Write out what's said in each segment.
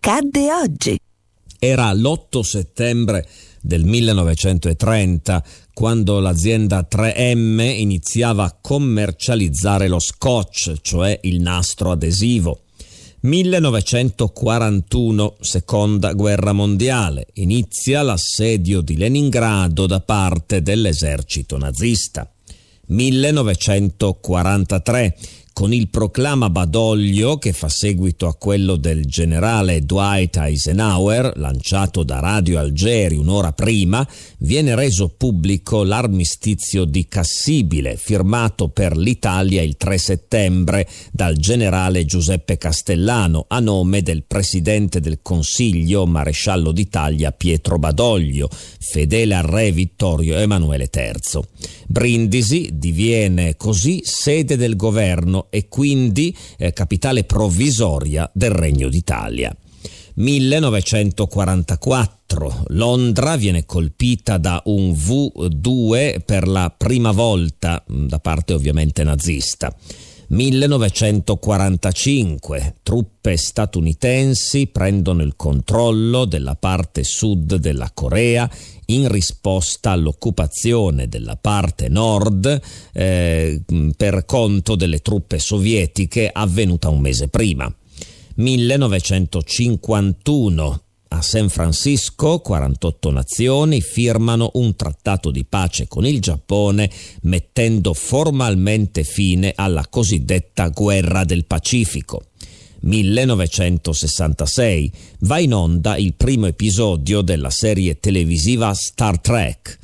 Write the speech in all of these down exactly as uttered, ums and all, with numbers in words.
accadde oggi. Era l'otto settembre del millenovecentotrenta quando l'azienda tre emme iniziava a commercializzare lo scotch, cioè il nastro adesivo. millenovecentoquarantuno, seconda guerra mondiale, inizia l'assedio di Leningrado da parte dell'esercito nazista. millenovecentoquarantatré, con il proclama Badoglio, che fa seguito a quello del generale Dwight Eisenhower, lanciato da Radio Algeri un'ora prima, viene reso pubblico l'armistizio di Cassibile, firmato per l'Italia il tre settembre dal generale Giuseppe Castellano, a nome del presidente del Consiglio, maresciallo d'Italia Pietro Badoglio, fedele al re Vittorio Emanuele terzo. Brindisi diviene così sede del governo e quindi eh, capitale provvisoria del Regno d'Italia. millenovecentoquarantaquattro, Londra viene colpita da un vu due per la prima volta, da parte ovviamente nazista. millenovecentoquarantacinque, truppe statunitensi prendono il controllo della parte sud della Corea in risposta all'occupazione della parte nord eh, per conto delle truppe sovietiche avvenuta un mese prima. millenovecentocinquantuno, a San Francisco, quarantotto nazioni firmano un trattato di pace con il Giappone, mettendo formalmente fine alla cosiddetta Guerra del Pacifico. millenovecentosessantasei, va in onda il primo episodio della serie televisiva Star Trek.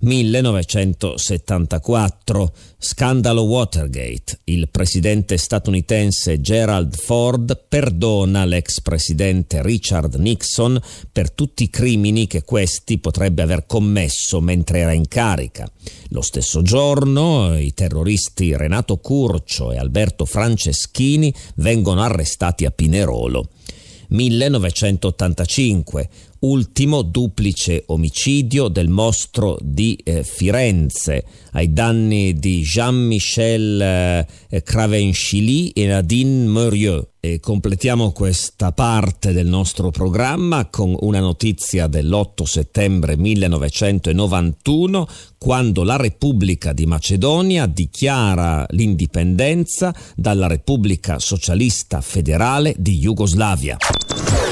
millenovecentosettantaquattro, scandalo Watergate. Il presidente statunitense Gerald Ford perdona l'ex presidente Richard Nixon per tutti i crimini che questi potrebbe aver commesso mentre era in carica. Lo stesso giorno i terroristi Renato Curcio e Alberto Franceschini vengono arrestati a Pinerolo. millenovecentottantacinque, ultimo duplice omicidio del mostro di eh, Firenze ai danni di Jean-Michel eh, Cravenchy e Nadine Murieux. E completiamo questa parte del nostro programma con una notizia dell'otto settembre millenovecentonovantuno, quando la Repubblica di Macedonia dichiara l'indipendenza dalla Repubblica Socialista Federale di Jugoslavia.